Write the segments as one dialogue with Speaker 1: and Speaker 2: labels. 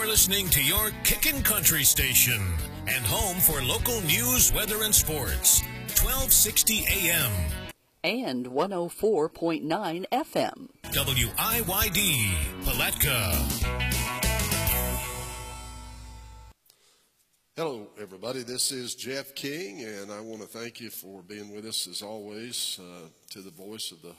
Speaker 1: You're listening to your Kickin' Country station and home for local news, weather, and sports. 1260 AM.
Speaker 2: And 104.9 FM.
Speaker 1: WIYD, Palatka.
Speaker 3: Hello, everybody. This is Jeff King, and I want to thank you for being with us, as always, to the Voice of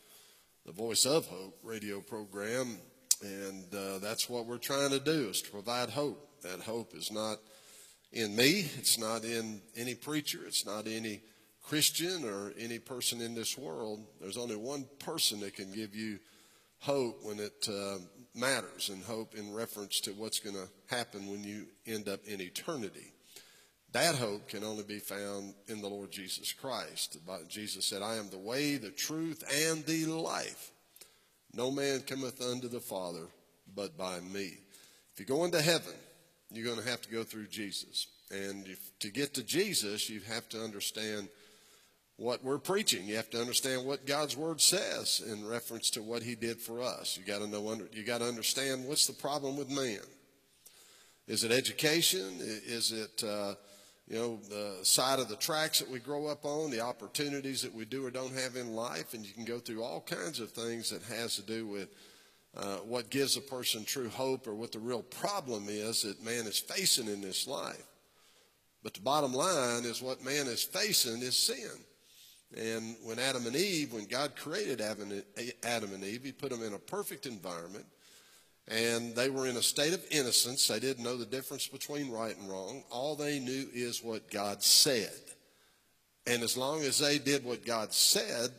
Speaker 3: Hope radio program. And that's what we're trying to do, is to provide hope. That hope is not in me. It's not in any preacher. It's not any Christian or any person in this world. There's only one person that can give you hope when it matters, and hope in reference to what's going to happen when you end up in eternity. That hope can only be found in the Lord Jesus Christ. Jesus said, I am the way, the truth, and the life. No man cometh unto the Father but by me. If you go into heaven, you're going to have to go through Jesus. And to get to Jesus, you have to understand what we're preaching. You have to understand what God's Word says in reference to what He did for us. You got to understand, what's the problem with man? Is it education? Is it the side of the tracks that we grow up on, the opportunities that we do or don't have in life? And you can go through all kinds of things that has to do with what gives a person true hope, or what the real problem is that man is facing in this life. But the bottom line is, what man is facing is sin. And when God created Adam and Eve, He put them in a perfect environment. And they were in a state of innocence. They didn't know the difference between right and wrong. All they knew is what God said. And as long as they did what God said,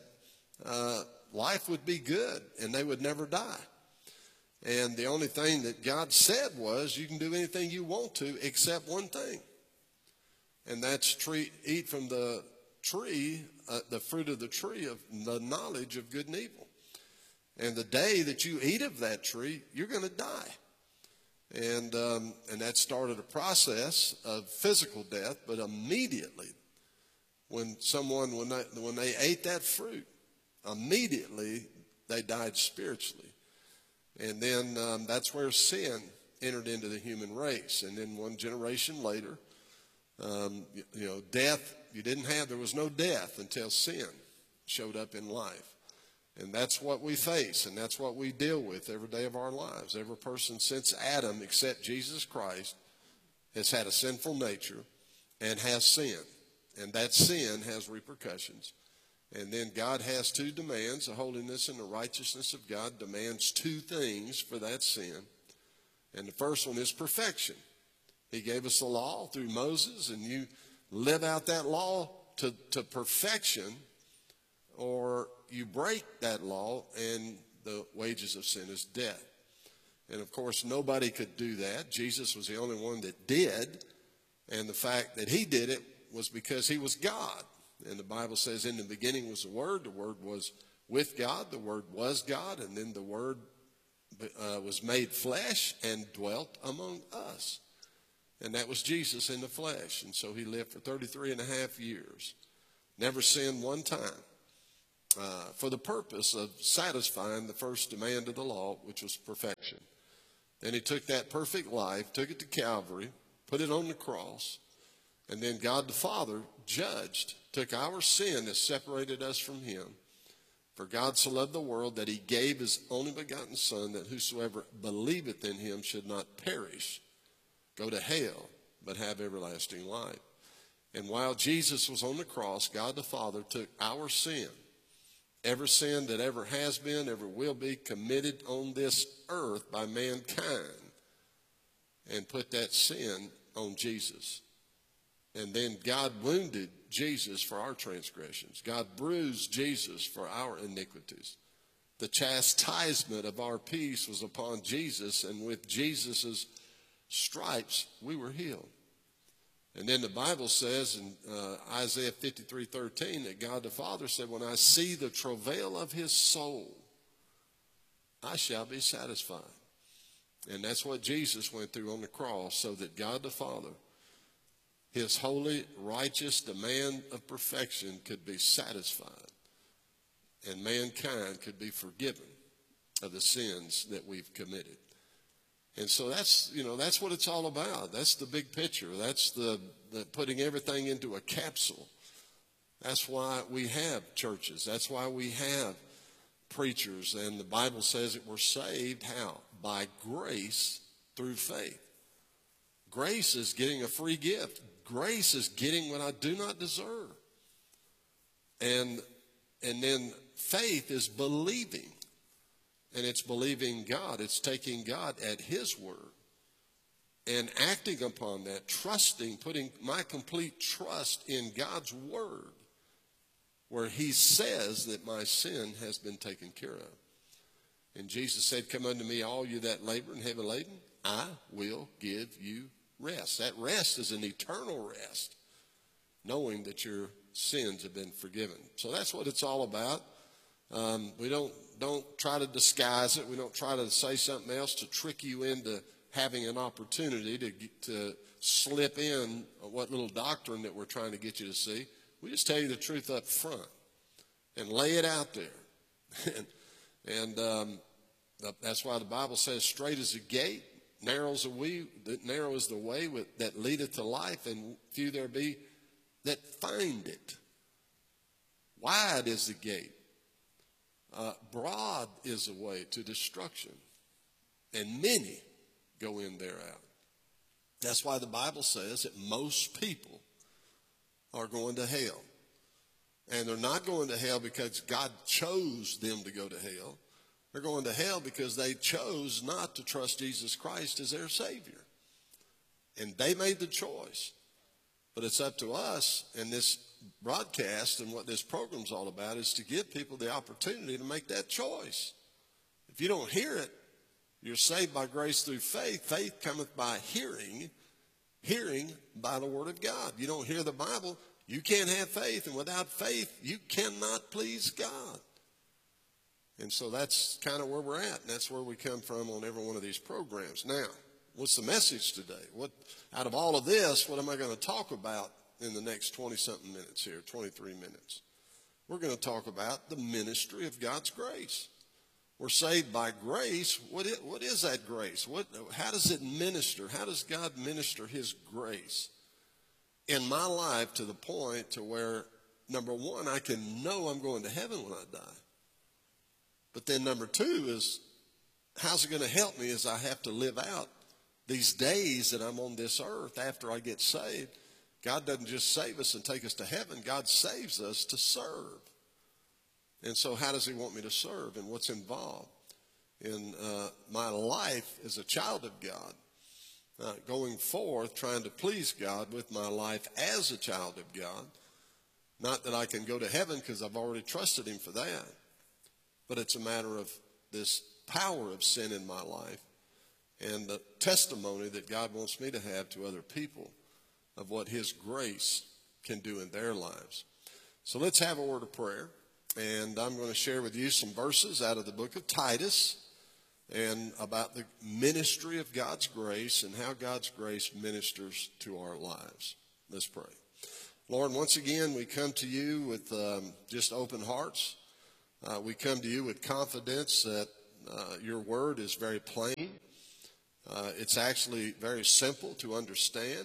Speaker 3: life would be good and they would never die. And the only thing that God said was, you can do anything you want to except one thing. And that's eat from the tree, the fruit of the tree of the knowledge of good and evil. And the day that you eat of that tree, you're going to die. And that started a process of physical death. But immediately, when they ate that fruit, immediately they died spiritually. And then that's where sin entered into the human race. And then one generation later, death, there was no death until sin showed up in life. And that's what we face, and that's what we deal with every day of our lives. Every person since Adam, except Jesus Christ, has had a sinful nature and has sinned. And that sin has repercussions. And then God has two demands. The holiness and the righteousness of God demands two things for that sin. And the first one is perfection. He gave us the law through Moses, and you live out that law to perfection, or you break that law, and the wages of sin is death. And of course, nobody could do that. Jesus was the only one that did. And the fact that He did it was because He was God. And the Bible says, in the beginning was the Word was with God, the Word was God, and then the Word was made flesh and dwelt among us. And that was Jesus in the flesh. And so He lived for 33 and a half years. Never sinned one time. For the purpose of satisfying the first demand of the law, which was perfection. Then He took that perfect life, took it to Calvary, put it on the cross, and then God the Father judged, took our sin that separated us from Him. For God so loved the world that He gave His only begotten Son, that whosoever believeth in Him should not perish, go to hell, but have everlasting life. And while Jesus was on the cross, God the Father took our sin, every sin that ever has been, ever will be committed on this earth by mankind, and put that sin on Jesus. And then God wounded Jesus for our transgressions. God bruised Jesus for our iniquities. The chastisement of our peace was upon Jesus, and with Jesus' stripes we were healed. And then the Bible says in Isaiah 53:13 that God the Father said, when I see the travail of His soul, I shall be satisfied. And that's what Jesus went through on the cross, so that God the Father, His holy, righteous demand of perfection, could be satisfied, and mankind could be forgiven of the sins that we've committed. And so that's what it's all about. That's the big picture. That's the putting everything into a capsule. That's why we have churches. That's why we have preachers. And the Bible says that we're saved how? By grace through faith. Grace is getting a free gift. Grace is getting what I do not deserve. And then faith is believing. And it's believing God. It's taking God at His word and acting upon that, trusting, putting my complete trust in God's word, where He says that my sin has been taken care of. And Jesus said, "Come unto me, all you that labor and heavy laden, I will give you rest." That rest is an eternal rest, knowing that your sins have been forgiven. So that's what it's all about. We don't try to disguise it. We don't try to say something else to trick you into having an opportunity to slip in what little doctrine that we're trying to get you to see. We just tell you the truth up front and lay it out there. and that's why the Bible says, "Straight is the gate, narrow is the way that leadeth to life, and few there be that find it. Wide is the gate. Broad is the way to destruction, and many go in thereout." That's why the Bible says that most people are going to hell. And they're not going to hell because God chose them to go to hell. They're going to hell because they chose not to trust Jesus Christ as their Savior. And they made the choice. But it's up to us in this broadcast, and what this program's all about is to give people the opportunity to make that choice. If you don't hear it, you're saved by grace through faith. Faith cometh by hearing, hearing by the word of God. You don't hear the Bible, you can't have faith, and without faith, you cannot please God. And so that's kind of where we're at, and that's where we come from on every one of these programs. Now, what's the message today? Out of all of this, what am I going to talk about in the next 20-something minutes here, 23 minutes? We're going to talk about the ministry of God's grace. We're saved by grace. What is that grace? How does it minister? How does God minister His grace in my life to the point to where, number one, I can know I'm going to heaven when I die. But then number two is, how's it going to help me as I have to live out these days that I'm on this earth after I get saved? God doesn't just save us and take us to heaven. God saves us to serve. And so how does He want me to serve, and what's involved in my life as a child of God, going forth trying to please God with my life as a child of God? Not that I can go to heaven because I've already trusted Him for that, but it's a matter of this power of sin in my life and the testimony that God wants me to have to other people of what His grace can do in their lives. So let's have a word of prayer. And I'm going to share with you some verses out of the book of Titus and about the ministry of God's grace and how God's grace ministers to our lives. Let's pray. Lord, once again, we come to you with just open hearts. We come to you with confidence that your word is very plain. It's actually very simple to understand,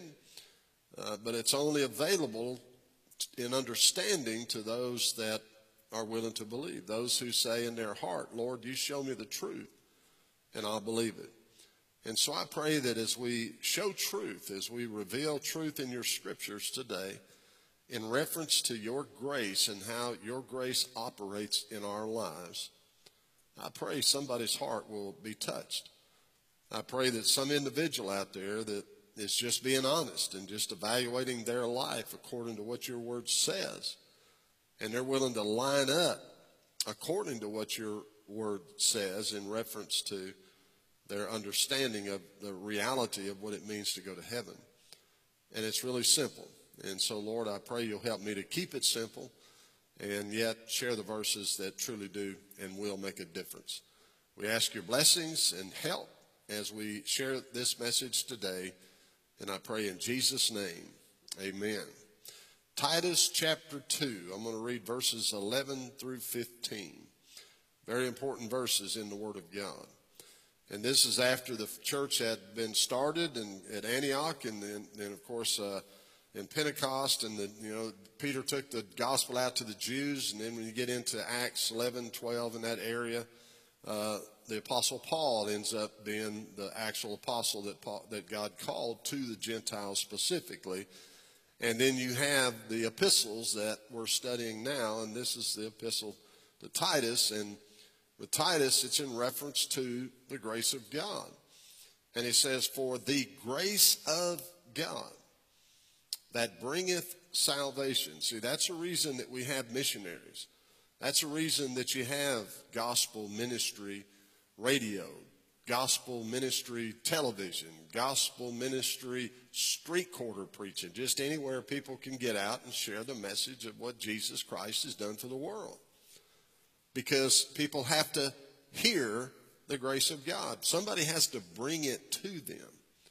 Speaker 3: but it's only available in understanding to those that are willing to believe, those who say in their heart, Lord, you show me the truth, and I'll believe it. And so I pray that as we show truth, as we reveal truth in your scriptures today, in reference to your grace and how your grace operates in our lives, I pray somebody's heart will be touched. I pray that some individual out there that is just being honest and just evaluating their life according to what your word says, and they're willing to line up according to what your word says in reference to their understanding of the reality of what it means to go to heaven. And it's really simple. And so, Lord, I pray you'll help me to keep it simple and yet share the verses that truly do and will make a difference. We ask your blessings and help as we share this message today. And I pray in Jesus' name, amen. Titus chapter 2, I'm going to read verses 11 through 15. Very important verses in the Word of God. And this is after the church had been started at Antioch, and then of course, in Pentecost, and Peter took the gospel out to the Jews. And then when you get into Acts 11, 12 in that area, the Apostle Paul ends up being the actual apostle that God called to the Gentiles specifically. And then you have the epistles that we're studying now, and this is the epistle to Titus. And with Titus, it's in reference to the grace of God. And he says, for the grace of God that bringeth salvation. See, that's a reason that we have missionaries. That's a reason that you have gospel ministry radio, gospel ministry television, gospel ministry street corner preaching, just anywhere people can get out and share the message of what Jesus Christ has done for the world. Because people have to hear the grace of God. Somebody has to bring it to them.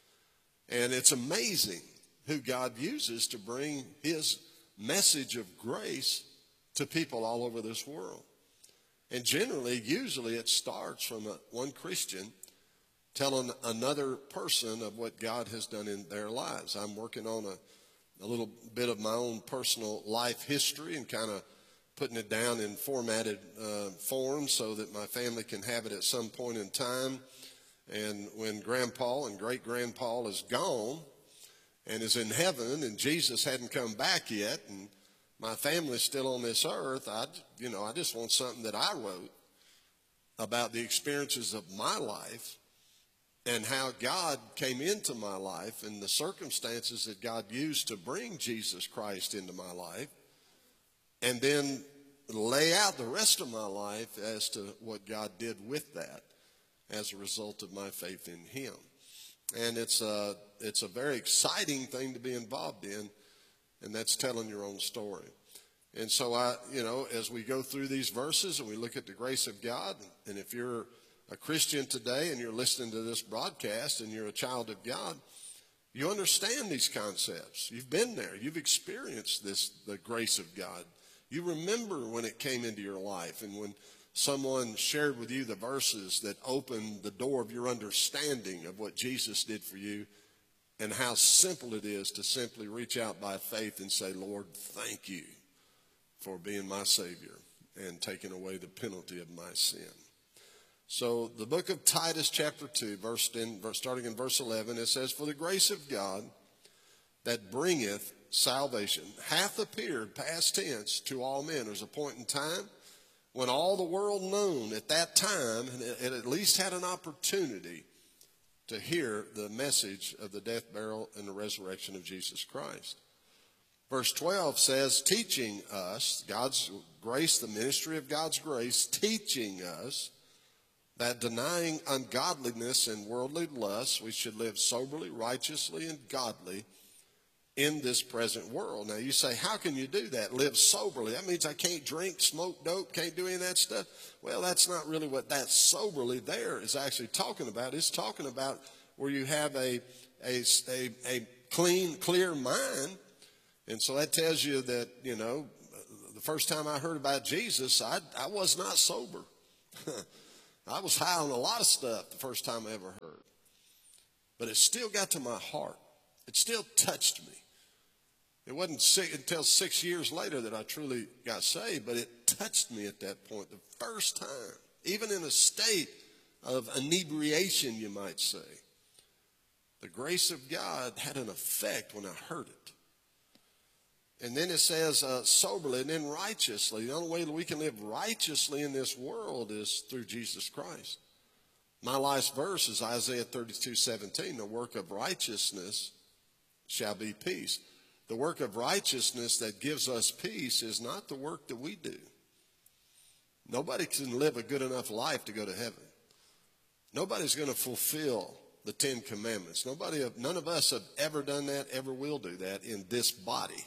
Speaker 3: And it's amazing who God uses to bring his message of grace to people all over this world. And usually it starts from one Christian telling another person of what God has done in their lives. I'm working on a little bit of my own personal life history and kind of putting it down in formatted form so that my family can have it at some point in time. And when Grandpa and great-grandpa is gone and is in heaven and Jesus hadn't come back yet and my family's still on this earth, I just want something that I wrote about the experiences of my life and how God came into my life and the circumstances that God used to bring Jesus Christ into my life, and then lay out the rest of my life as to what God did with that as a result of my faith in him. And it's a very exciting thing to be involved in, and that's telling your own story. And so as we go through these verses and we look at the grace of God, and if you're a Christian today and you're listening to this broadcast and you're a child of God, you understand these concepts. You've been there. You've experienced the grace of God. You remember when it came into your life and when someone shared with you the verses that opened the door of your understanding of what Jesus did for you and how simple it is to simply reach out by faith and say, Lord, thank you for being my Savior and taking away the penalty of my sin. So the book of Titus chapter 2, starting in verse 11, it says, for the grace of God that bringeth salvation hath appeared, past tense, to all men. There's a point in time when all the world known at that time had at least had an opportunity to hear the message of the death, burial, and the resurrection of Jesus Christ. Verse 12 says, teaching us, God's grace, the ministry of God's grace, teaching us that denying ungodliness and worldly lusts, we should live soberly, righteously, and godly in this present world. Now you say, how can you do that? Live soberly. That means I can't drink, smoke dope, can't do any of that stuff. Well, that's not really what that soberly there is actually talking about. It's talking about where you have a clean, clear mind. And so that tells you that, the first time I heard about Jesus, I was not sober. I was high on a lot of stuff the first time I ever heard. But it still got to my heart. It still touched me. It wasn't until 6 years later that I truly got saved, but it touched me at that point, the first time, even in a state of inebriation, you might say. The grace of God had an effect when I heard it. And then it says soberly and then righteously. The only way that we can live righteously in this world is through Jesus Christ. My last verse is Isaiah 32:17. The work of righteousness shall be peace. The work of righteousness that gives us peace is not the work that we do. Nobody can live a good enough life to go to heaven. Nobody's going to fulfill the 10 Commandments. None of us have ever done that, ever will do that in this body.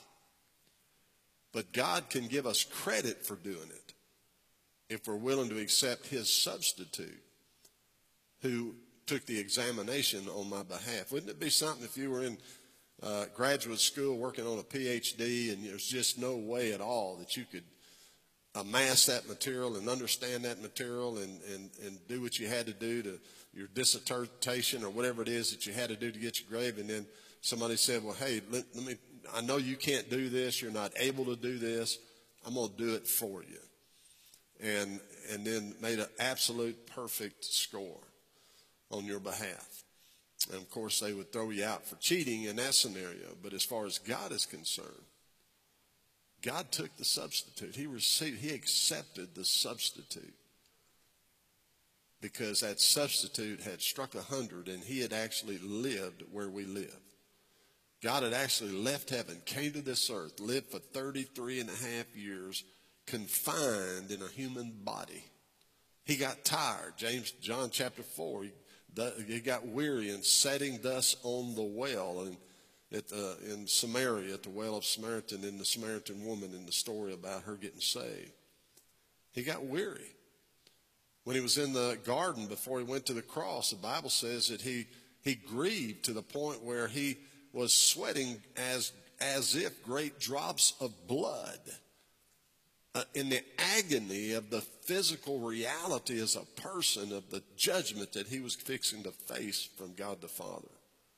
Speaker 3: But God can give us credit for doing it if we're willing to accept his substitute who took the examination on my behalf. Wouldn't it be something if you were in graduate school working on a PhD and there's just no way at all that you could amass that material and understand that material and do what you had to do to, your dissertation or whatever it is that you had to do to get your grade, and then somebody said, well, hey, I know you can't do this, you're not able to do this, I'm going to do it for you. And then made an absolute perfect score on your behalf. And of course, they would throw you out for cheating in that scenario. But as far as God is concerned, God took the substitute. He accepted the substitute. Because that substitute had struck 100 and he had actually lived where we live. God had actually left heaven, came to this earth, lived for 33 and a half years, confined in a human body. He got tired. John chapter 4, he got weary and sitting thus on the well and in Samaria, at the well of Samaritan, and the Samaritan woman in the story about her getting saved. He got weary. When he was in the garden before he went to the cross, the Bible says that he grieved to the point where he was sweating as if great drops of blood. In the agony of the physical reality as a person of the judgment that he was fixing to face from God the Father.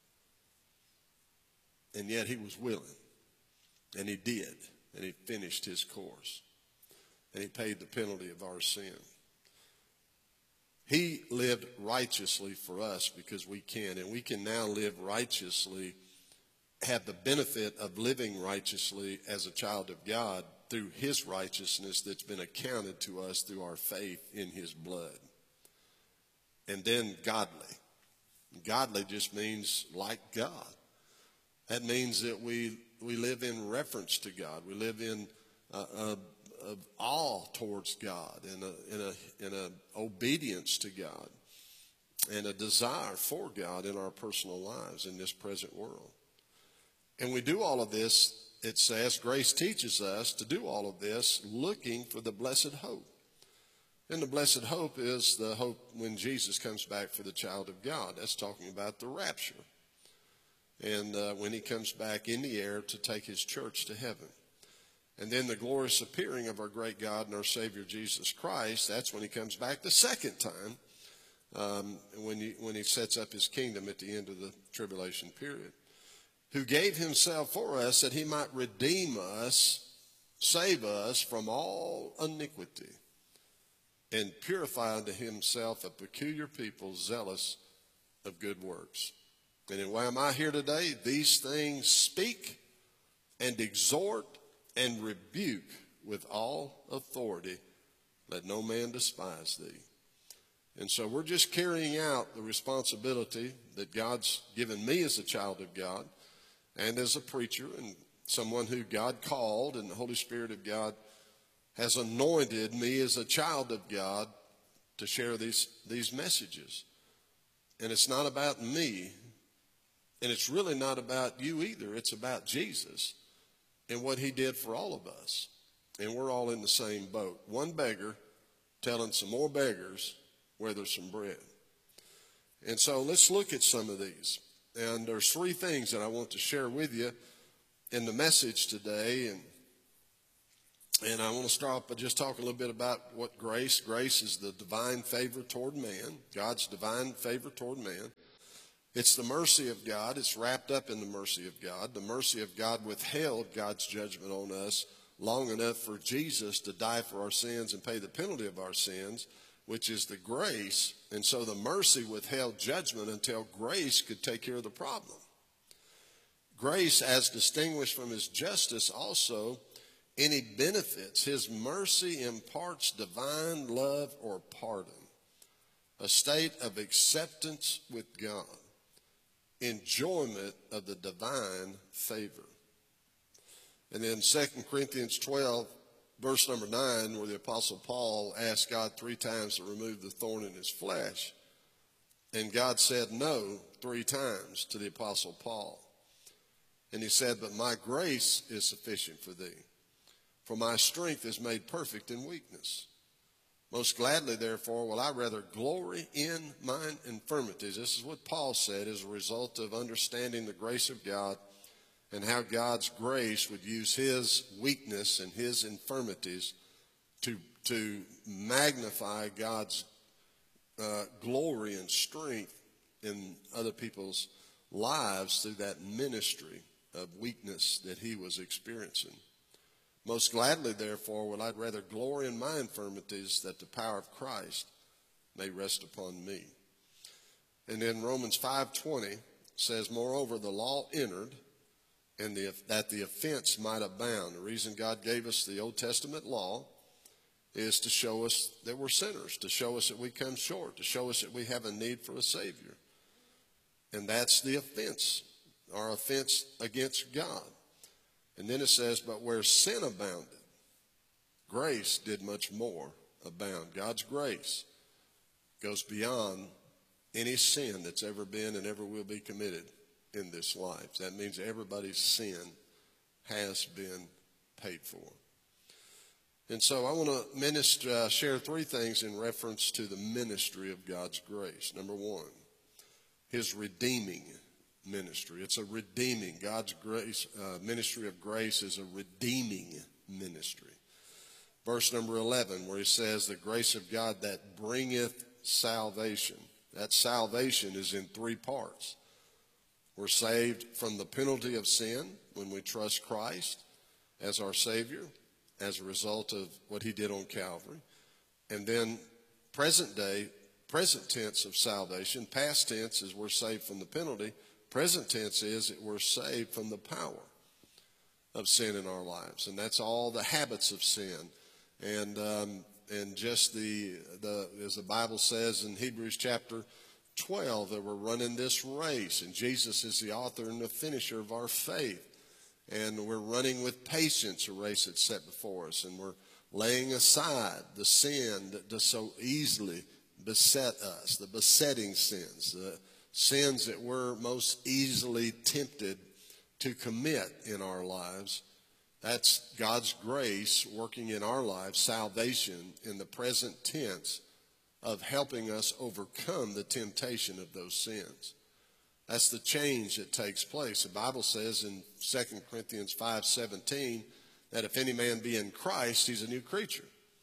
Speaker 3: And yet he was willing. And he did. And he finished his course. And he paid the penalty of our sin. He lived righteously for us because we can. And we can now live righteously, have the benefit of living righteously as a child of God through his righteousness that's been accounted to us through our faith in his blood. And then godly. Godly just means like God. That means that we live in reference to God. We live in awe towards God, in a obedience to God, and a desire for God in our personal lives in this present world. And we do all of this, it says, grace teaches us to do all of this looking for the blessed hope. And the blessed hope is the hope when Jesus comes back for the child of God. That's talking about the rapture. And when he comes back in the air to take his church to heaven. And then the glorious appearing of our great God and our Savior Jesus Christ, that's when he comes back the second time, when he sets up his kingdom at the end of the tribulation period. Who gave himself for us that he might redeem us, save us from all iniquity, and purify unto himself a peculiar people zealous of good works. And why am I here today? These things speak and exhort and rebuke with all authority. Let no man despise thee. And so we're just carrying out the responsibility that God's given me as a child of God and as a preacher and someone who God called, and the Holy Spirit of God has anointed me as a child of God to share these messages. And it's not about me, and it's really not about you either. It's about Jesus and what he did for all of us. And we're all in the same boat. One beggar telling some more beggars where there's some bread. And so let's look at some of these. And there's three things that I want to share with you in the message today. And I want to start by just talking a little bit about what grace is the divine favor toward man, God's divine favor toward man. It's the mercy of God. It's wrapped up in the mercy of God. The mercy of God withheld God's judgment on us long enough for Jesus to die for our sins and pay the penalty of our sins, which is the grace. And so the mercy withheld judgment until grace could take care of the problem. Grace, as distinguished from his justice, also any benefits. His mercy imparts divine love or pardon, a state of acceptance with God, enjoyment of the divine favor. And then 2 Corinthians 12, verse number 9, where the Apostle Paul asked God 3 times to remove the thorn in his flesh. And God said no 3 times to the Apostle Paul. And he said, but my grace is sufficient for thee, for my strength is made perfect in weakness. Most gladly, therefore, will I rather glory in mine infirmities. This is what Paul said as a result of understanding the grace of God and how God's grace would use his weakness and his infirmities to magnify God's glory and strength in other people's lives through that ministry of weakness that he was experiencing. Most gladly, therefore, would I rather glory in my infirmities, that the power of Christ may rest upon me. And then Romans 5:20 says, moreover, the law entered, and that the offense might abound. The reason God gave us the Old Testament law is to show us that we're sinners, to show us that we come short, to show us that we have a need for a Savior. And that's the offense, our offense against God. And then it says, but where sin abounded, grace did much more abound. God's grace goes beyond any sin that's ever been and ever will be committed in this life. That means everybody's sin has been paid for. And so I want to share three things in reference to the ministry of God's grace. Number one, his redeeming ministry. It's a redeeming. God's grace, ministry of grace is a redeeming ministry. Verse number 11, where he says, the grace of God that bringeth salvation. That salvation is in three parts. We're saved from the penalty of sin when we trust Christ as our Savior, as a result of what he did on Calvary. And then present tense of salvation. Past tense is we're saved from the penalty. Present tense is that we're saved from the power of sin in our lives. And that's all the habits of sin. And just as the Bible says in Hebrews chapter 12, that we're running this race. And Jesus is the author and the finisher of our faith. And we're running with patience a race that's set before us. And we're laying aside the sin that does so easily beset us, the besetting sins, the sins that we're most easily tempted to commit in our lives. That's God's grace working in our lives, salvation in the present tense of helping us overcome the temptation of those sins. That's the change that takes place. The Bible says in 2 Corinthians 5:17 that if any man be in Christ, he's a new creature.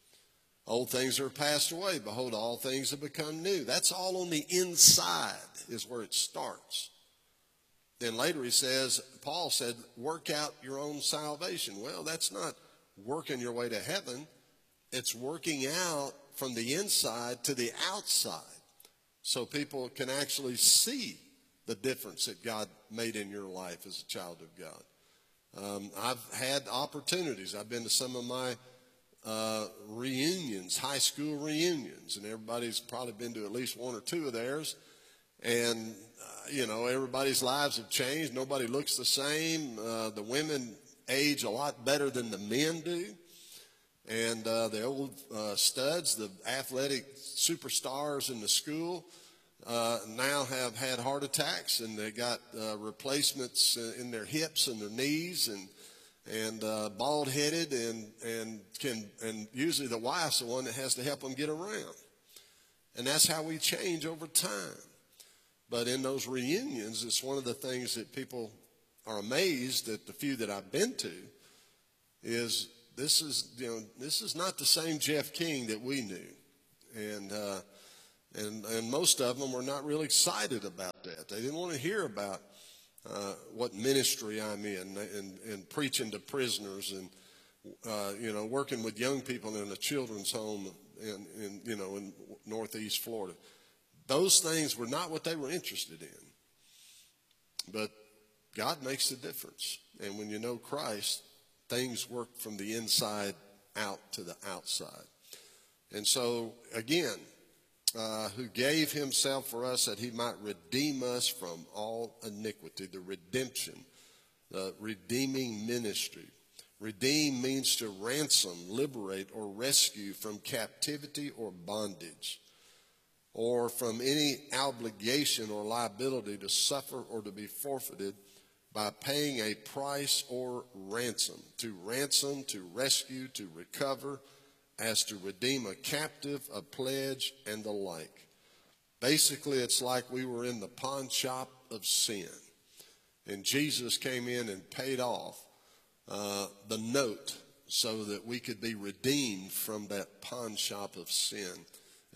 Speaker 3: Old things are passed away. Behold, all things have become new. That's all on the inside is where it starts. Then later he says, Paul said, work out your own salvation. Well, that's not working your way to heaven. It's working out from the inside to the outside so people can actually see the difference that God made in your life as a child of God. I've had opportunities. I've been to some of my reunions, high school reunions, and everybody's probably been to at least one or two of theirs. And, everybody's lives have changed. Nobody looks the same. The women age a lot better than the men do. And the old studs, the athletic superstars in the school, now have had heart attacks, and they got replacements in their hips and their knees, and bald-headed, and usually the wife's the one that has to help them get around. And that's how we change over time. But in those reunions, it's one of the things that people are amazed at, the few that I've been to, is this is not the same Jeff King that we knew. And most of them were not really excited about that. They didn't want to hear about what ministry I'm in and preaching to prisoners and, working with young people in a children's home in Northeast Florida. Those things were not what they were interested in. But God makes the difference. And when you know Christ, things work from the inside out to the outside. And so, again, who gave himself for us that he might redeem us from all iniquity, the redemption, the redeeming ministry. Redeem means to ransom, liberate, or rescue from captivity or bondage, or from any obligation or liability to suffer or to be forfeited by paying a price or ransom. To ransom, to rescue, to recover, as to redeem a captive, a pledge, and the like. Basically, it's like we were in the pawn shop of sin, and Jesus came in and paid off the note so that we could be redeemed from that pawn shop of sin.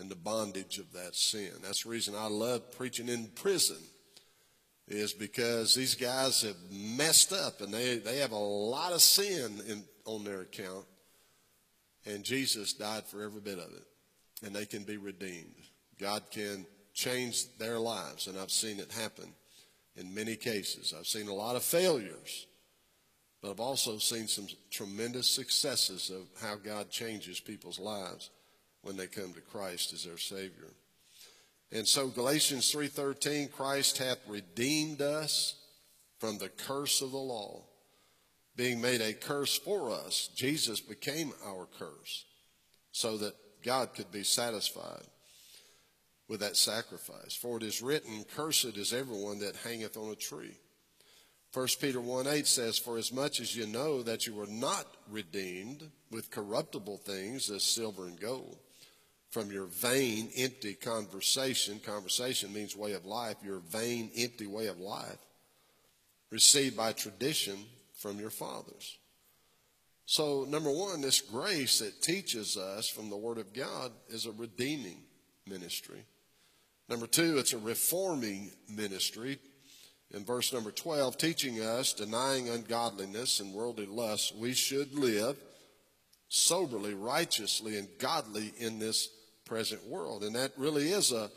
Speaker 3: and the bondage of that sin. That's the reason I love preaching in prison, is because these guys have messed up and they have a lot of sin on their account. And Jesus died for every bit of it. And they can be redeemed. God can change their lives. And I've seen it happen in many cases. I've seen a lot of failures. But I've also seen some tremendous successes of how God changes people's lives when they come to Christ as their Savior. And so Galatians 3:13, Christ hath redeemed us from the curse of the law. Being made a curse for us, Jesus became our curse so that God could be satisfied with that sacrifice. For it is written, cursed is everyone that hangeth on a tree. 1 Peter 1:8 says, for as much as you know that you were not redeemed with corruptible things as silver and gold, from your vain, empty conversation means way of life, your vain, empty way of life, received by tradition from your fathers. So, number one, this grace that teaches us from the Word of God is a redeeming ministry. Number two, it's a reforming ministry. In verse number 12, teaching us, denying ungodliness and worldly lusts, we should live soberly, righteously, and godly in this present world. And that really is a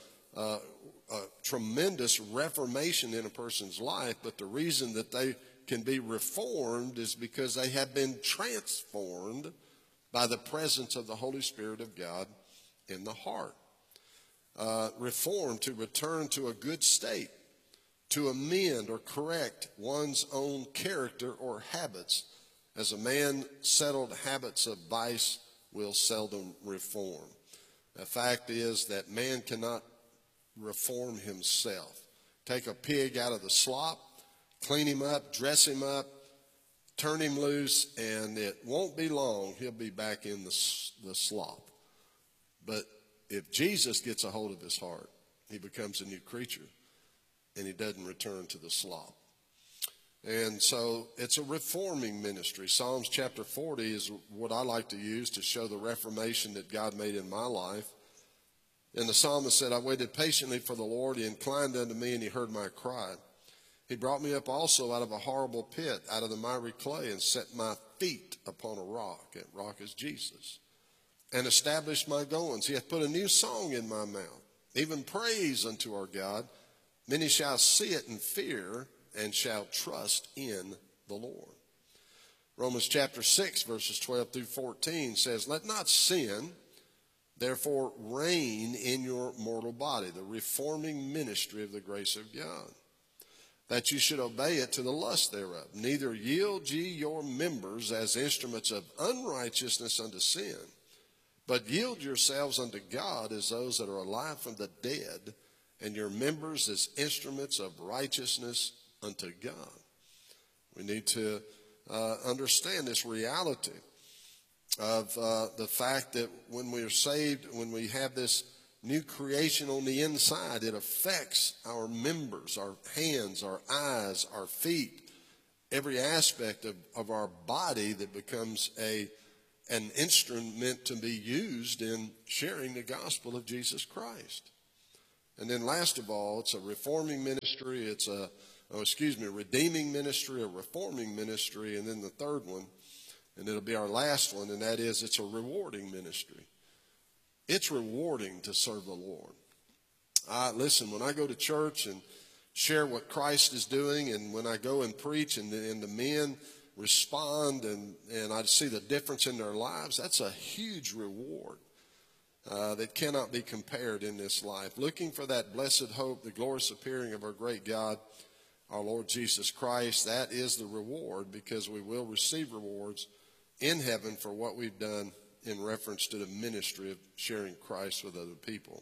Speaker 3: tremendous reformation in a person's life. But the reason that they can be reformed is because they have been transformed by the presence of the Holy Spirit of God in the heart. Reformed, to return to a good state, to amend or correct one's own character or habits, as a man settled habits of vice will seldom reform. The fact is that man cannot reform himself. Take a pig out of the slop, clean him up, dress him up, turn him loose, and it won't be long, he'll be back in the slop. But if Jesus gets a hold of his heart, he becomes a new creature, and he doesn't return to the slop. And so it's a reforming ministry. Psalms chapter 40 is what I like to use to show the reformation that God made in my life. And the psalmist said, I waited patiently for the Lord. He inclined unto me, and he heard my cry. He brought me up also out of a horrible pit, out of the miry clay, and set my feet upon a rock. That rock is Jesus. And established my goings. He hath put a new song in my mouth, even praise unto our God. Many shall see it and fear, and shall trust in the Lord. Romans chapter 6, verses 12 through 14 says, let not sin therefore reign in your mortal body, the reforming ministry of the grace of God, that you should obey it to the lust thereof. Neither yield ye your members as instruments of unrighteousness unto sin, but yield yourselves unto God as those that are alive from the dead, and your members as instruments of righteousness unto God. We need to understand this reality of the fact that when we are saved, when we have this new creation on the inside, it affects our members, our hands, our eyes, our feet, every aspect of our body that becomes an instrument to be used in sharing the gospel of Jesus Christ. And then last of all, it's a reforming ministry, it's a redeeming ministry, a reforming ministry, and then the third one, and it'll be our last one, and that is it's a rewarding ministry. It's rewarding to serve the Lord. Listen, when I go to church and share what Christ is doing, and when I go and preach and the men respond and I see the difference in their lives, that's a huge reward that cannot be compared in this life. Looking for that blessed hope, the glorious appearing of our great God, our Lord Jesus Christ, that is the reward, because we will receive rewards in heaven for what we've done in reference to the ministry of sharing Christ with other people.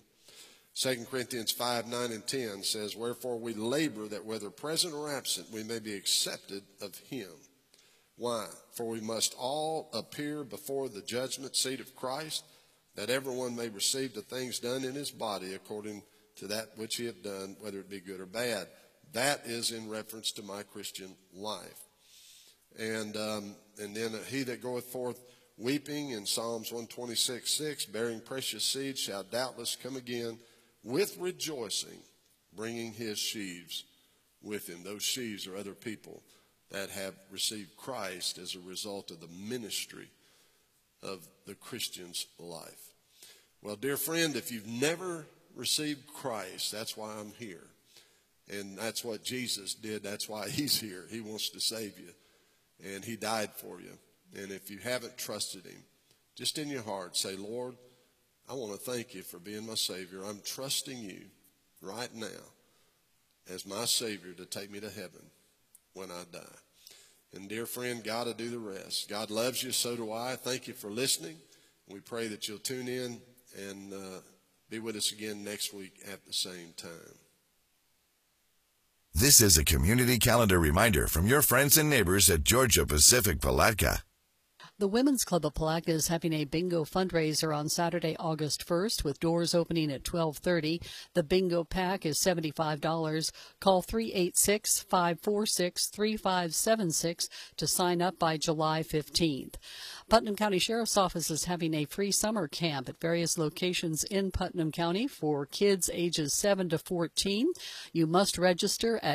Speaker 3: 2 Corinthians 5, 9, and 10 says, wherefore we labor that whether present or absent we may be accepted of him. Why? For we must all appear before the judgment seat of Christ, that everyone may receive the things done in his body according to that which he hath done, whether it be good or bad. That is in reference to my Christian life. And then he that goeth forth weeping in Psalms 126:6, bearing precious seed, shall doubtless come again with rejoicing, bringing his sheaves with him. Those sheaves are other people that have received Christ as a result of the ministry of the Christian's life. Well, dear friend, if you've never received Christ, that's why I'm here. And that's what Jesus did. That's why he's here. He wants to save you. And he died for you. And if you haven't trusted him, just in your heart say, Lord, I want to thank you for being my Savior. I'm trusting you right now as my Savior to take me to heaven when I die. And dear friend, God will do the rest. God loves you, so do I. Thank you for listening. We pray that you'll tune in and be with us again next week at the same time.
Speaker 4: This is a community calendar reminder from your friends and neighbors at Georgia Pacific Palatka.
Speaker 2: The Women's Club of Palatka is having a bingo fundraiser on Saturday, August 1st, with doors opening at 12:30. The bingo pack is $75. Call 386-546-3576 to sign up by July 15th. Putnam County Sheriff's Office is having a free summer camp at various locations in Putnam County for kids ages 7 to 14. You must register at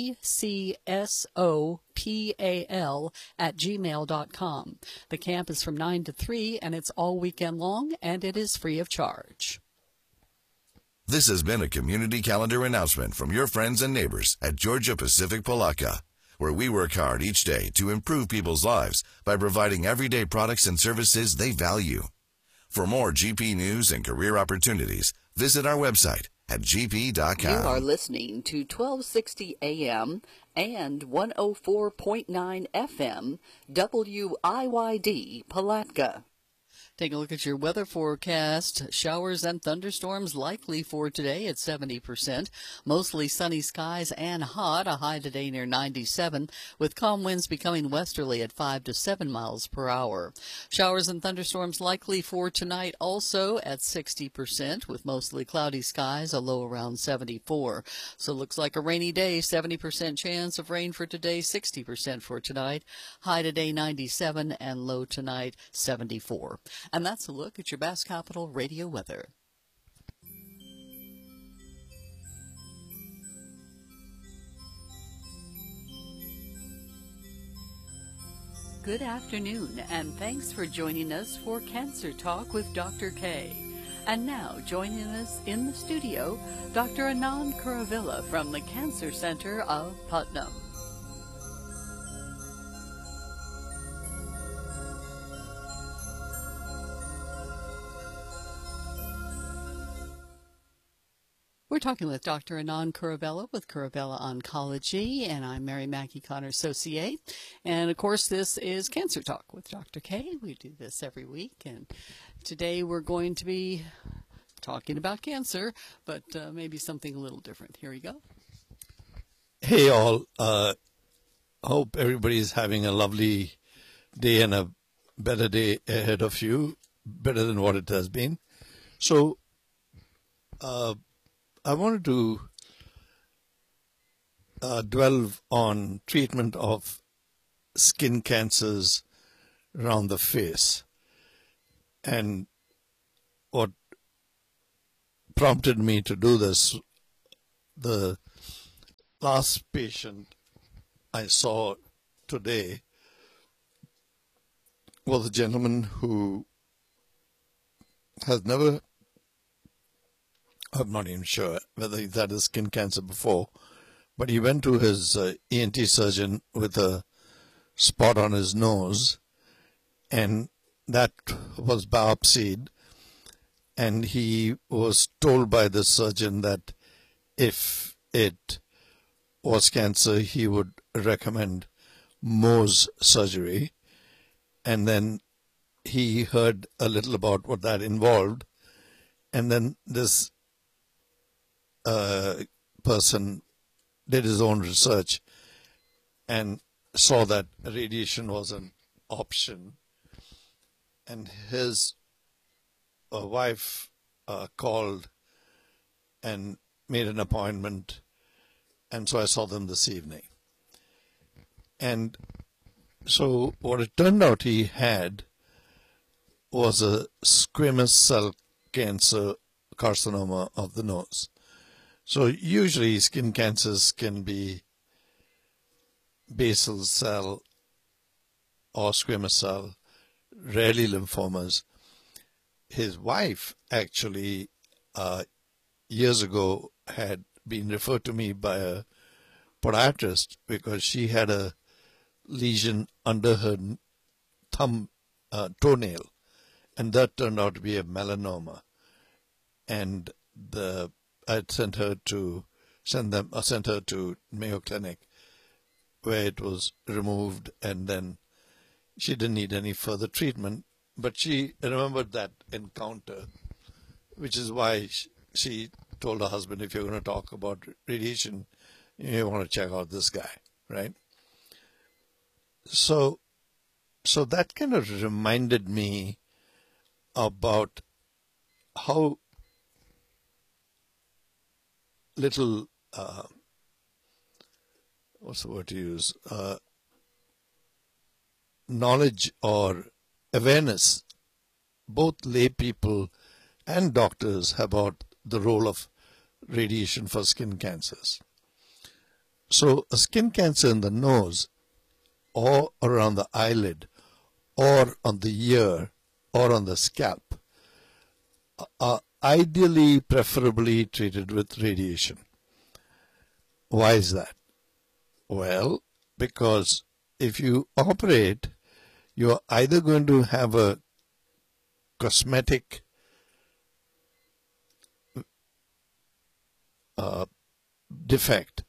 Speaker 2: pcsopal@gmail.com. The camp is from 9 to 3, and it's all weekend long, and it is free of charge.
Speaker 4: This has been a community calendar announcement from your friends and neighbors at Georgia Pacific Palatka, where we work hard each day to improve people's lives by providing everyday products and services they value. For more GP news and career opportunities, visit our website at gp.com.
Speaker 2: You are listening to 1260 AM and 104.9 FM, WIYD Palatka. Take a look at your weather forecast. Showers and thunderstorms likely for today at 70%. Mostly sunny skies and hot. A high today near 97, with calm winds becoming westerly at 5 to 7 miles per hour. Showers and thunderstorms likely for tonight also at 60%, with mostly cloudy skies, a low around 74. So it looks like a rainy day. 70% chance of rain for today, 60% for tonight. High today 97 and low tonight 74. And that's a look at your Bass Capital radio weather. Good afternoon, and thanks for joining us for Cancer Talk with Dr. K. And now, joining us in the studio, Dr. Anand Kuravilla from the Cancer Center of Putnam. We're talking with Dr. Anand Kuravilla with Kuravilla Oncology, and I'm Mary Mackey Connor, Associate. And, of course, this is Cancer Talk with Dr. K. We do this every week, and today we're going to be talking about cancer, but maybe something a little different. Here we go.
Speaker 5: Hey, all. Hope everybody's having a lovely day and a better day ahead of you, better than what it has been. So, I wanted to dwell on treatment of skin cancers around the face. And what prompted me to do this, the last patient I saw today was a gentleman who has never, I'm not even sure whether he's had a skin cancer before, but he went to his ENT surgeon with a spot on his nose, and that was biopsied, and he was told by the surgeon that if it was cancer, he would recommend Mohs surgery, and then he heard a little about what that involved, and then this person did his own research and saw that radiation was an option, and his wife called and made an appointment, and so I saw them this evening. And so what it turned out he had was a squamous cell cancer, carcinoma of the nose. So usually skin cancers can be basal cell or squamous cell, rarely lymphomas. His wife actually years ago had been referred to me by a podiatrist because she had a lesion under her thumb toenail, and that turned out to be a melanoma. And I sent her to Mayo Clinic, where it was removed, and then she didn't need any further treatment. But she remembered that encounter, which is why she told her husband, if you're going to talk about radiation, you want to check out this guy, right? So that kind of reminded me about how little, what's the word to use, knowledge or awareness both lay people and doctors have about the role of radiation for skin cancers. So a skin cancer in the nose or around the eyelid or on the ear or on the scalp are ideally, preferably treated with radiation. Why is that? Well, because if you operate, you're either going to have a cosmetic defect,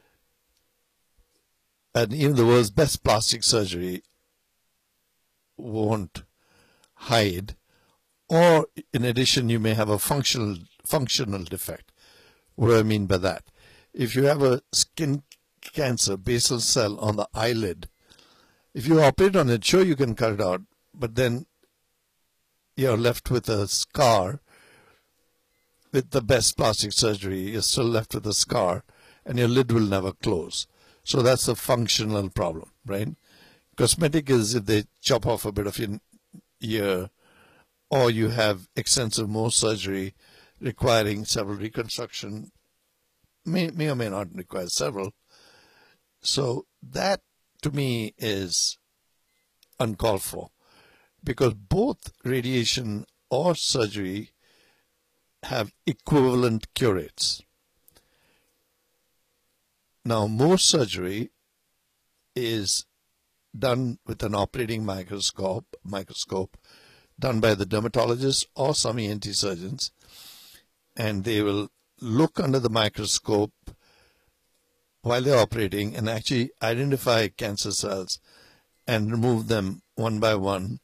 Speaker 5: and even the world's best plastic surgery won't hide, or in addition you may have a functional defect. What do I mean by that? If you have a skin cancer, basal cell on the eyelid, if you operate on it, sure you can cut it out, but then you're left with a scar. With the best plastic surgery, you're still left with a scar, and your lid will never close. So that's a functional problem, right? Cosmetic is if they chop off a bit of your ear, or you have extensive Mohs surgery requiring several reconstruction, may or may not require several. So that, to me, is uncalled for, because both radiation or surgery have equivalent cure rates. Now, Mohs surgery is done with an operating microscope done by the dermatologist or some ENT surgeons, and they will look under the microscope while they're operating and actually identify cancer cells and remove them one by one,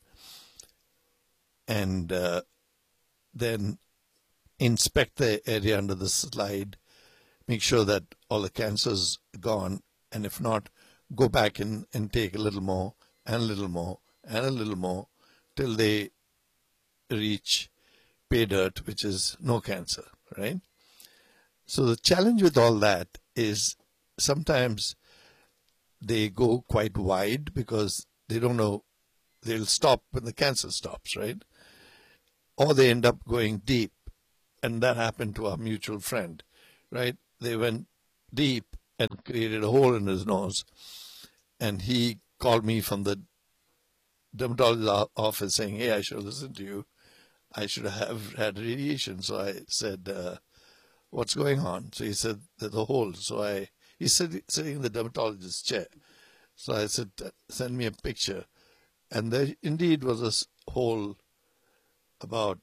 Speaker 5: and then inspect the area under the slide, make sure that all the cancer's gone, and if not, go back and take a little more and a little more and a little more till they reach pay dirt, which is no cancer, right? So the challenge with all that is sometimes they go quite wide because they don't know, they'll stop when the cancer stops, right? Or they end up going deep. And that happened to our mutual friend, right? They went deep and created a hole in his nose. And he called me from the dermatologist's office saying, hey, I should have listened to you. I should have had radiation. So I said, what's going on? So he said, there's a hole. So he said, sitting in the dermatologist's chair. So I said, send me a picture. And there indeed was a hole about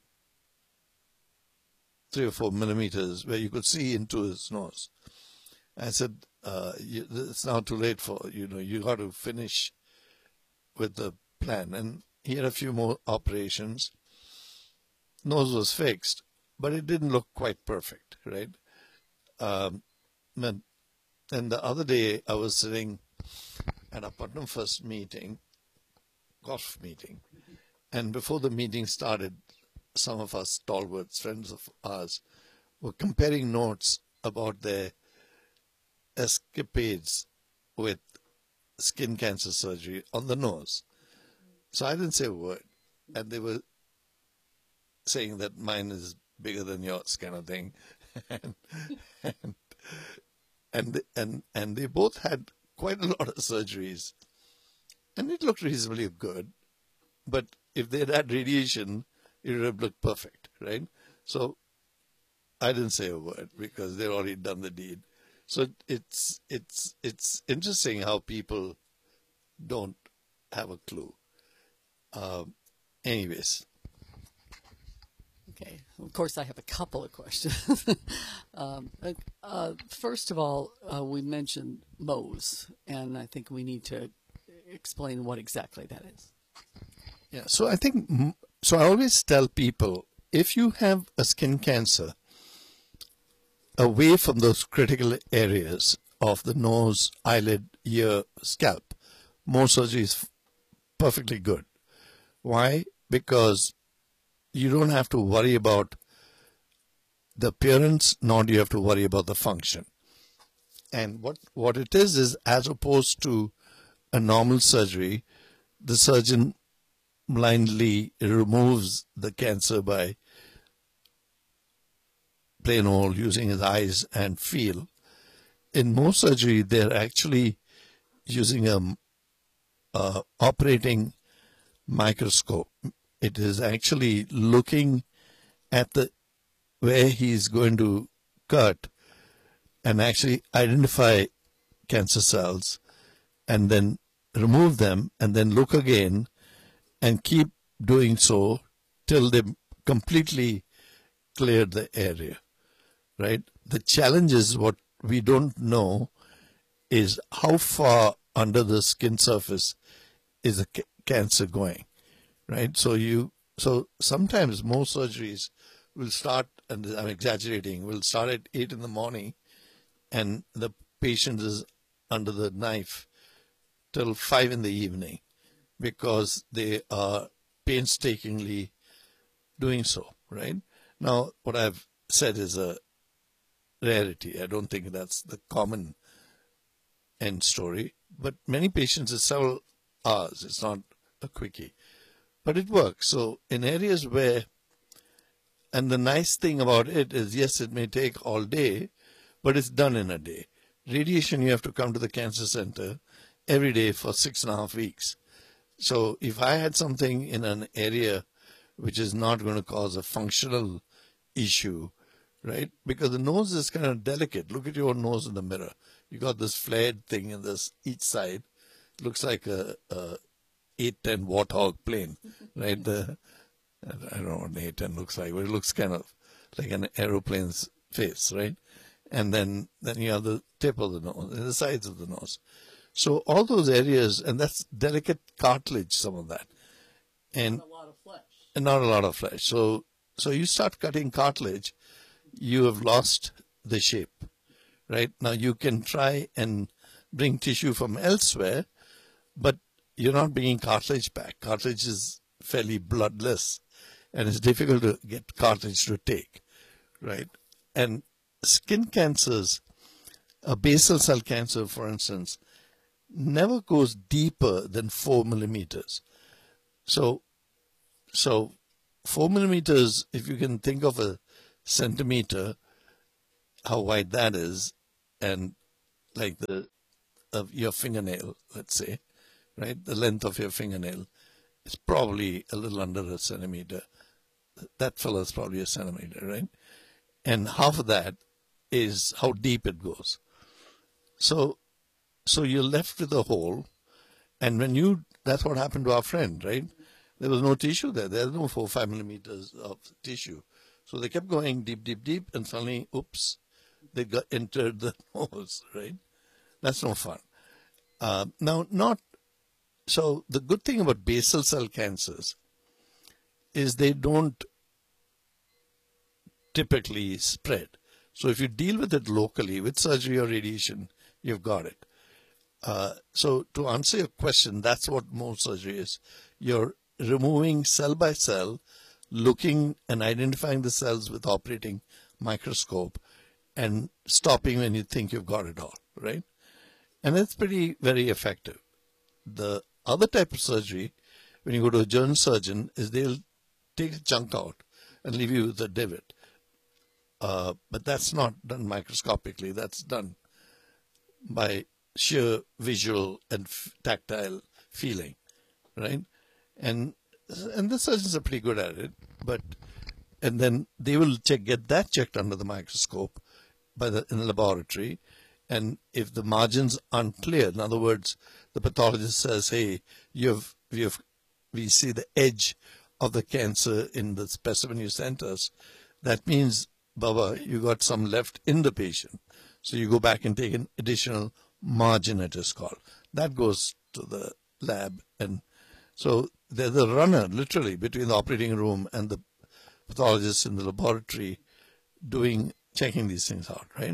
Speaker 5: 3 or 4 millimeters where you could see into his nose. I said, it's now too late for, you got to finish with the plan. And he had a few more operations. Nose was fixed, but it didn't look quite perfect, right? And the other day I was sitting at a Putnam First meeting, golf meeting, and before the meeting started, some of us stalwarts, friends of ours, were comparing notes about their escapades with skin cancer surgery on the nose. So I didn't say a word. And they were saying that mine is bigger than yours kind of thing. and they both had quite a lot of surgeries. And it looked reasonably good. But if they had had radiation, it would have looked perfect, right? So I didn't say a word because they'd already done the deed. So it's interesting how people don't have a clue. Anyways.
Speaker 2: Okay. Of course, I have a couple of questions. First of all, we mentioned Mohs, and I think we need to explain what exactly that is.
Speaker 5: Yeah. So I always tell people, if you have a skin cancer, away from those critical areas of the nose, eyelid, ear, scalp, Mohs surgery is perfectly good. Why? Because you don't have to worry about the appearance, nor do you have to worry about the function. And what it is as opposed to a normal surgery, the surgeon blindly removes the cancer by plain old using his eyes and feel. In Mohs surgery, they're actually using a operating microscope. It is actually looking at where he's going to cut and actually identify cancer cells and then remove them and then look again and keep doing so till they completely cleared the area, right? The challenge is what we don't know is how far under the skin surface is the cancer going, right? So sometimes most surgeries will start, and I'm exaggerating, will start at 8 in the morning and the patient is under the knife till 5 in the evening because they are painstakingly doing so, right? Now, what I've said is a rarity. I don't think that's the common end story, but many patients it's several hours. It's not a quickie, but it works. So in areas where, and the nice thing about it is, yes, it may take all day, but it's done in a day. Radiation, you have to come to the cancer center every day for 6.5 weeks. So if I had something in an area which is not going to cause a functional issue, right? Because the nose is kind of delicate. Look at your nose in the mirror. You got this flared thing in this each side. It looks like a 810 Warthog plane, right? I don't know what an 810 looks like, but it looks kind of like an aeroplane's face, right? And then you have the tip of the nose and the sides of the nose. So all those areas, and that's delicate cartilage, some of that. And
Speaker 2: not a lot of flesh.
Speaker 5: And not a lot of flesh. So you start cutting cartilage, you have lost the shape, right? Now you can try and bring tissue from elsewhere, but you're not bringing cartilage back. Cartilage is fairly bloodless, and it's difficult to get cartilage to take, right? And skin cancers, a basal cell cancer, for instance, never goes deeper than 4 millimeters. So 4 millimeters, if you can think of a centimeter, how wide that is, and like of your fingernail, let's say, right? The length of your fingernail is probably a little under a centimeter. That fellow is probably a centimeter, right? And half of that is how deep it goes. So you're left with a hole, and that's what happened to our friend, right? There was no tissue there. There's no 4 or 5 millimeters of tissue. So they kept going deep, deep, deep, and suddenly, oops, they entered the nose, right? That's no fun. So the good thing about basal cell cancers is they don't typically spread. So if you deal with it locally with surgery or radiation, you've got it. So to answer your question, that's what Mohs surgery is. You're removing cell by cell, looking and identifying the cells with operating microscope and stopping when you think you've got it all, right? And it's very effective. The other type of surgery, when you go to a general surgeon, is they'll take a chunk out and leave you with a divot. But that's not done microscopically. That's done by sheer visual and tactile feeling, right? And the surgeons are pretty good at it. And then they will get that checked under the microscope in the laboratory. And if the margins aren't clear, in other words, the pathologist says, "Hey, we see the edge of the cancer in the specimen you sent us," that means, Baba, you got some left in the patient. So you go back and take an additional margin, it is called. That goes to the lab. And so there's a runner, literally, between the operating room and the pathologist in the laboratory checking these things out, right?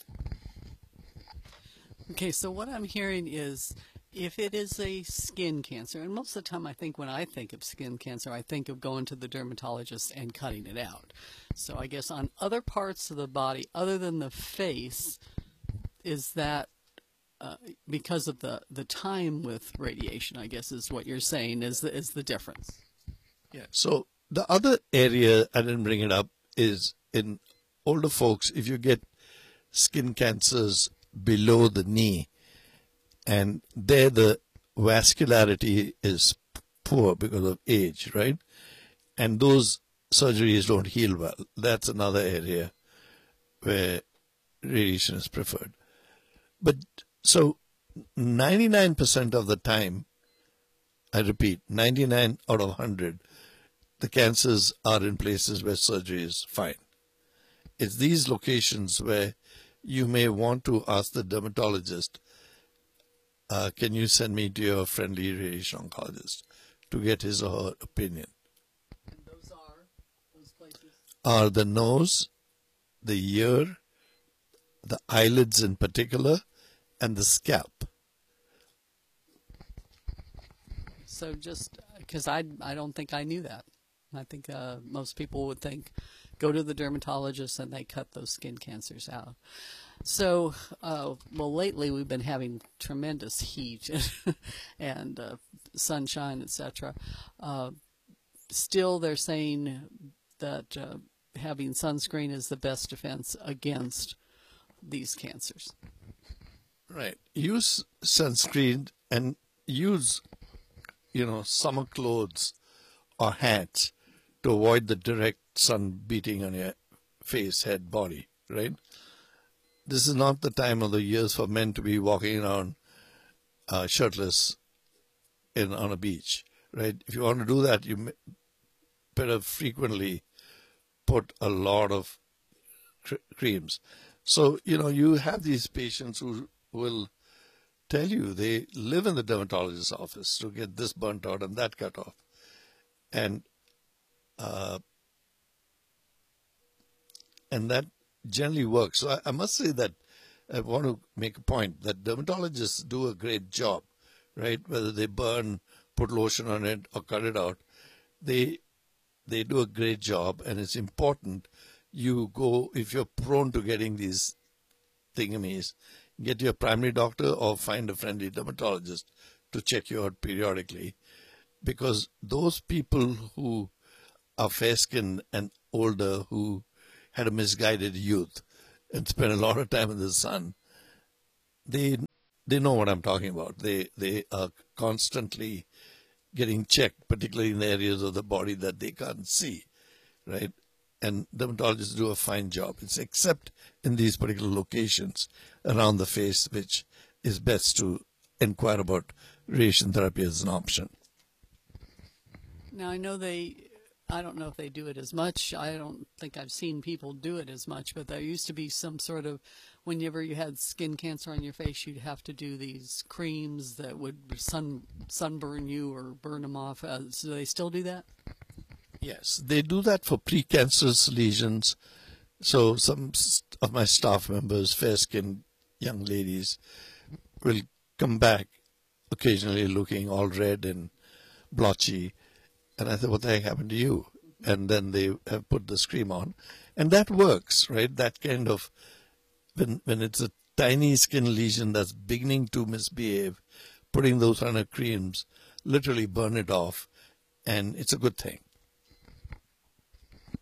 Speaker 2: Okay, so what I'm hearing is, if it is a skin cancer, and most of the time when I think of skin cancer, I think of going to the dermatologist and cutting it out. So I guess on other parts of the body, other than the face, is that because of the time with radiation, I guess is what you're saying is the difference.
Speaker 5: Yeah. So the other area, I didn't bring it up, is in older folks, if you get skin cancers below the knee, and there the vascularity is poor because of age, right? And those surgeries don't heal well. That's another area where radiation is preferred. But so 99% of the time, I repeat, 99 out of 100, the cancers are in places where surgery is fine. It's these locations where you may want to ask the dermatologist, can you send me to your friendly radiation oncologist to get his or her opinion?
Speaker 2: And those places?
Speaker 5: Are the nose, the ear, the eyelids in particular, and the scalp.
Speaker 2: So just because I don't think I knew that. I think most people would think, go to the dermatologist and they cut those skin cancers out. So, well, lately we've been having tremendous heat and sunshine, etc. Still, they're saying that having sunscreen is the best defense against these cancers.
Speaker 5: Right. Use sunscreen and use, summer clothes or hats to avoid the direct sun beating on your face, head, body, right? This is not the time of the years for men to be walking around shirtless on a beach, right? If you want to do that, you better frequently put a lot of creams. So, you have these patients who will tell you they live in the dermatologist's office to get this burnt out and that cut off. And that generally works. So I must say that I want to make a point that dermatologists do a great job, right? Whether they burn, put lotion on it, or cut it out, they do a great job, and it's important you go, if you're prone to getting these thingamies, get your primary doctor or find a friendly dermatologist to check you out periodically, because those people who are fair-skinned and older, who had a misguided youth and spent a lot of time in the sun, they know what I'm talking about. They are constantly getting checked, particularly in the areas of the body that they can't see, right? And dermatologists do a fine job. It's except in these particular locations around the face, which is best to inquire about radiation therapy as an option.
Speaker 2: Now, I don't know if they do it as much. I don't think I've seen people do it as much, but there used to be some sort of, whenever you had skin cancer on your face, you'd have to do these creams that would sunburn you or burn them off. So they still do that?
Speaker 5: Yes, they do that for precancerous lesions. So some of my staff members, fair-skinned young ladies, will come back occasionally looking all red and blotchy. And I said, what the heck happened to you? And then they have put the cream on. And that works, right? That kind of, when it's a tiny skin lesion that's beginning to misbehave, putting those kind of creams literally burn it off. And it's a good thing.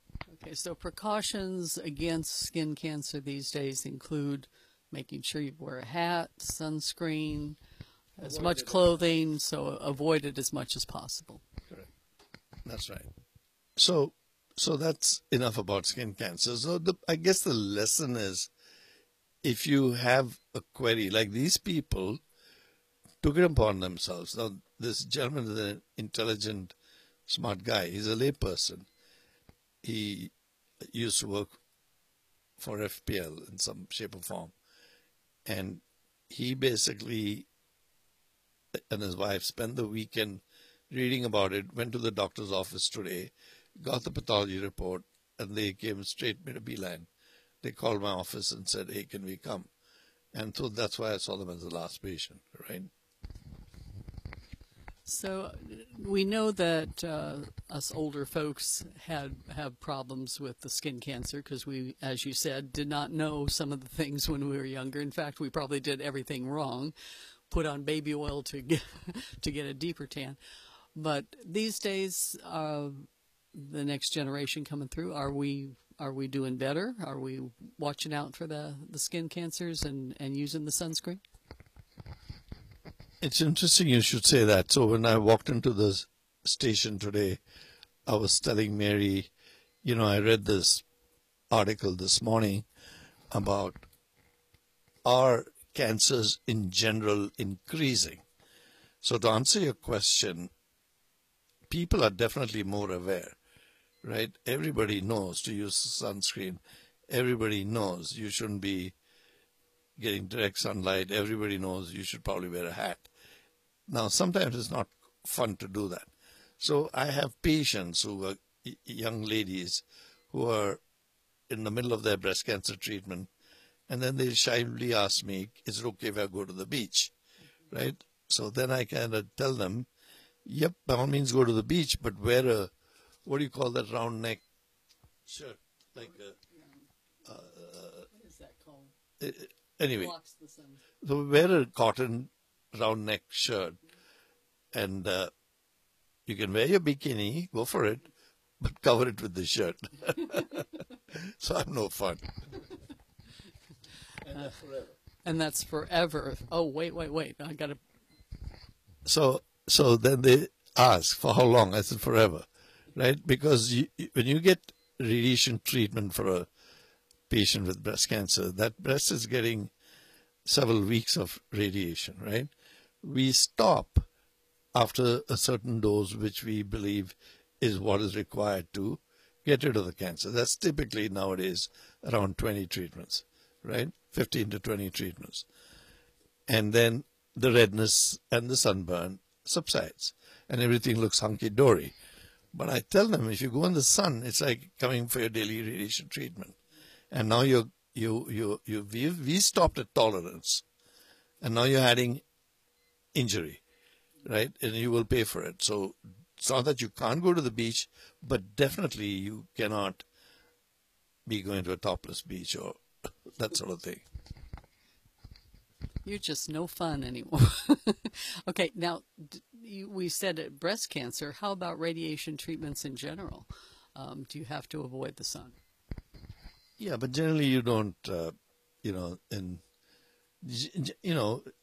Speaker 2: Okay, so precautions against skin cancer these days include making sure you wear a hat, sunscreen, as much clothing, so avoid it as much as possible.
Speaker 5: Correct. That's right. So that's enough about skin cancer. So I guess the lesson is, if you have a query, like these people took it upon themselves. Now, this gentleman is an intelligent, smart guy. He's a layperson. He used to work for FPL in some shape or form. And he basically and his wife spent the weekend reading about it, went to the doctor's office today, got the pathology report, and they came straight, made a beeline. They called my office and said, hey, can we come? And so that's why I saw them as the last patient, right?
Speaker 2: So we know that us older folks have problems with the skin cancer because we, as you said, did not know some of the things when we were younger. In fact, we probably did everything wrong, put on baby oil to get a deeper tan. But these days, the next generation coming through, are we doing better? Are we watching out for the skin cancers and using the sunscreen?
Speaker 5: It's interesting you should say that. So when I walked into the station today, I was telling Mary, I read this article this morning about are cancers in general increasing. So to answer your question, people are definitely more aware, right? Everybody knows to use sunscreen. Everybody knows you shouldn't be getting direct sunlight. Everybody knows you should probably wear a hat. Now, sometimes it's not fun to do that. So I have patients who are young ladies who are in the middle of their breast cancer treatment, and then they shyly ask me, is it okay if I go to the beach, right? So then I kind of tell them, yep, by all means go to the beach, but wear a, what do you call that round neck shirt? Like a,
Speaker 2: what is that called?
Speaker 5: Anyway,
Speaker 2: Blocks the sun.
Speaker 5: so wear a cotton round neck shirt, and you can wear your bikini, go for it, but cover it with the shirt. So I'm no fun. And that's forever.
Speaker 2: And that's forever. Oh, wait. I got to.
Speaker 5: So then they ask, for how long? I said, forever, right? Because when you get radiation treatment for a patient with breast cancer, that breast is getting several weeks of radiation, right? We stop after a certain dose, which we believe is what is required to get rid of the cancer. That's typically nowadays around 20 treatments, right? 15 to 20 treatments. And then the redness and the sunburn subsides and everything looks hunky-dory. But I tell them, if you go in the sun, it's like coming for your daily radiation treatment. And now we stopped at tolerance. And now you're adding injury, right? And you will pay for it. So it's not that you can't go to the beach, but definitely you cannot be going to a topless beach or that sort of thing.
Speaker 2: You're just no fun anymore. Okay, now we said breast cancer. How about radiation treatments in general? Do you have to avoid the sun?
Speaker 5: Yeah, but generally you don't,